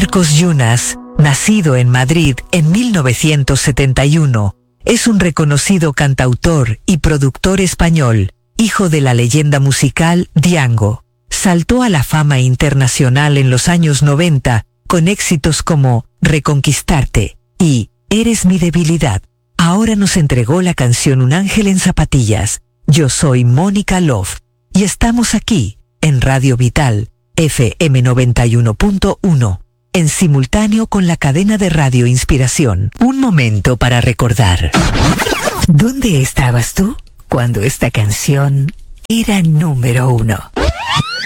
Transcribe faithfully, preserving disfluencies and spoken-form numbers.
Marcos Yunas, nacido en Madrid en mil novecientos setenta y uno, es un reconocido cantautor y productor español, hijo de la leyenda musical Diango. Saltó a la fama internacional en los años noventa con éxitos como Reconquistarte y Eres mi debilidad. Ahora nos entregó la canción Un ángel en zapatillas. Yo soy Mónica Love y estamos aquí en Radio Vital F M noventa y uno punto uno, en simultáneo con la cadena de Radio Inspiración. Un momento para recordar. ¿Dónde estabas tú cuando esta canción era número uno?